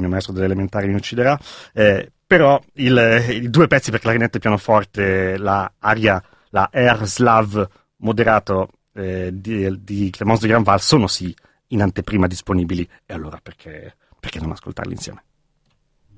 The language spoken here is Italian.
mio maestro delle elementari mi ucciderà, però i due pezzi per clarinetto e pianoforte, la Air Slav moderato di Clémence de Grandval sono sì in anteprima disponibili, e allora perché non ascoltarli insieme?